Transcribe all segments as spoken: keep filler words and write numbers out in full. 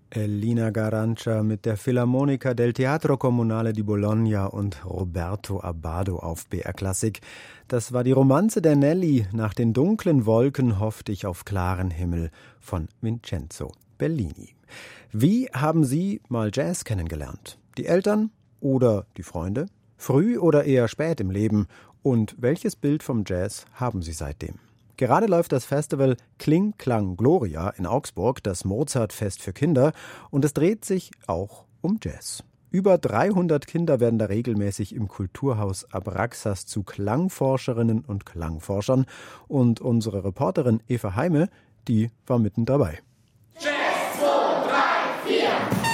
Elina Garancia mit der Filarmonica del Teatro Comunale di Bologna und Roberto Abbado auf B R Klassik. Das war die Romanze der Nelly. Nach den dunklen Wolken hofft ich auf klaren Himmel von Vincenzo Bellini. Wie haben Sie mal Jazz kennengelernt? Die Eltern oder die Freunde? Früh oder eher spät im Leben? Und welches Bild vom Jazz haben Sie seitdem? Gerade läuft das Festival Kling Klang Gloria in Augsburg, das Mozartfest für Kinder, und es dreht sich auch um Jazz. Über dreihundert Kinder werden da regelmäßig im Kulturhaus Abraxas zu Klangforscherinnen und Klangforschern. Und unsere Reporterin Eva Heime, die war mitten dabei. Jazz, zwei, drei, vier.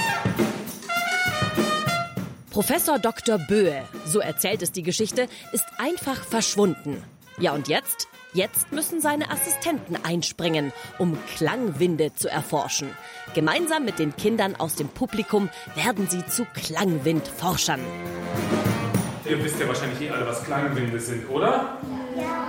Professor Doktor Böhe, so erzählt es die Geschichte, ist einfach verschwunden. Ja, und jetzt? Jetzt müssen seine Assistenten einspringen, um Klangwinde zu erforschen. Gemeinsam mit den Kindern aus dem Publikum werden sie zu Klangwindforschern. Ihr wisst ja wahrscheinlich eh alle, was Klangwinde sind, oder? Ja.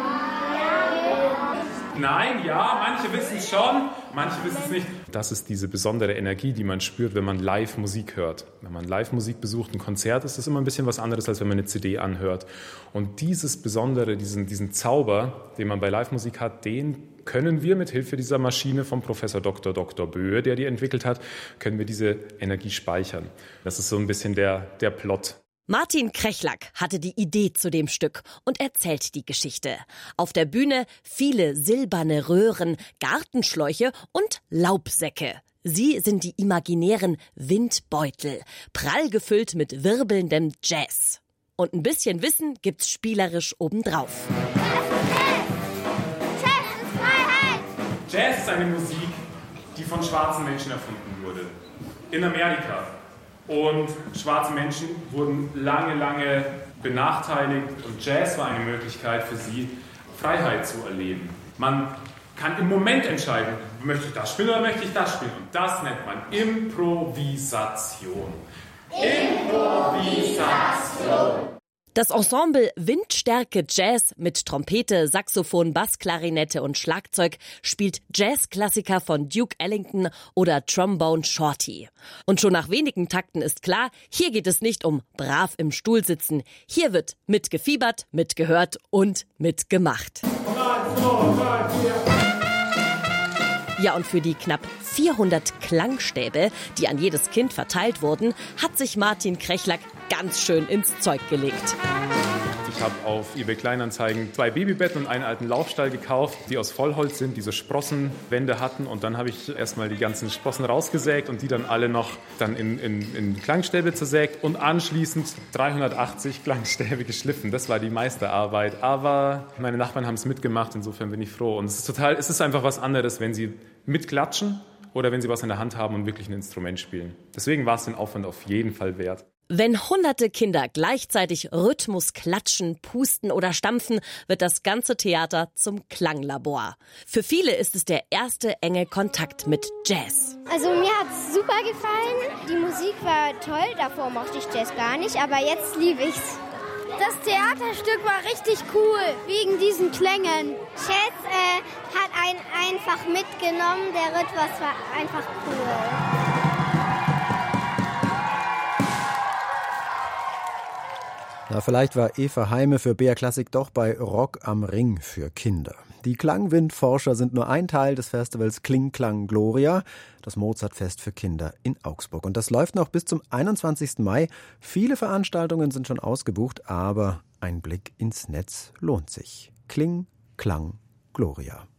Nein, ja, manche wissen es schon, manche wissen es nicht. Das ist diese besondere Energie, die man spürt, wenn man live Musik hört. Wenn man live Musik besucht, ein Konzert, ist das immer ein bisschen was anderes, als wenn man eine C D anhört. Und dieses Besondere, diesen, diesen Zauber, den man bei Live-Musik hat, den können wir mit Hilfe dieser Maschine vom Professor Doktor Doktor Böhe, der die entwickelt hat, können wir diese Energie speichern. Das ist so ein bisschen der, der Plot. Martin Krechlack hatte die Idee zu dem Stück und erzählt die Geschichte. Auf der Bühne viele silberne Röhren, Gartenschläuche und Laubsäcke. Sie sind die imaginären Windbeutel, prall gefüllt mit wirbelndem Jazz. Und ein bisschen Wissen gibt's spielerisch obendrauf. Jazz ist Freiheit! Jazz ist eine Musik, die von schwarzen Menschen erfunden wurde. In Amerika. Und schwarze Menschen wurden lange, lange benachteiligt und Jazz war eine Möglichkeit für sie, Freiheit zu erleben. Man kann im Moment entscheiden, möchte ich das spielen oder möchte ich das spielen? Und das nennt man Improvisation. Improvisation. Das Ensemble Windstärke Jazz mit Trompete, Saxophon, Bassklarinette und Schlagzeug spielt Jazzklassiker von Duke Ellington oder Trombone Shorty. Und schon nach wenigen Takten ist klar, hier geht es nicht um brav im Stuhl sitzen. Hier wird mitgefiebert, mitgehört und mitgemacht. Ja, und für die knapp vierhundert Klangstäbe, die an jedes Kind verteilt wurden, hat sich Martin Krechlack ganz schön ins Zeug gelegt. Ich habe auf eBay Kleinanzeigen zwei Babybetten und einen alten Laufstall gekauft, die aus Vollholz sind, diese Sprossenwände hatten. Und dann habe ich erstmal die ganzen Sprossen rausgesägt und die dann alle noch dann in, in, in Klangstäbe zersägt und anschließend dreihundertachtzig Klangstäbe geschliffen. Das war die Meisterarbeit. Aber meine Nachbarn haben es mitgemacht, insofern bin ich froh. Und es ist total, es ist einfach was anderes, wenn sie mitklatschen oder wenn sie was in der Hand haben und wirklich ein Instrument spielen. Deswegen war es den Aufwand auf jeden Fall wert. Wenn hunderte Kinder gleichzeitig Rhythmus klatschen, pusten oder stampfen, wird das ganze Theater zum Klanglabor. Für viele ist es der erste enge Kontakt mit Jazz. Also mir hat es super gefallen. Die Musik war toll, davor mochte ich Jazz gar nicht, aber jetzt liebe ich's. Das Theaterstück war richtig cool, wegen diesen Klängen. Jazz äh, hat einen einfach mitgenommen, der Rhythmus war einfach cool. Na, vielleicht war Eva Heime für B R Klassik doch bei Rock am Ring für Kinder. Die Klangwindforscher sind nur ein Teil des Festivals Kling Klang Gloria, das Mozartfest für Kinder in Augsburg. Und das läuft noch bis zum einundzwanzigsten Mai. Viele Veranstaltungen sind schon ausgebucht, aber ein Blick ins Netz lohnt sich. Kling Klang Gloria.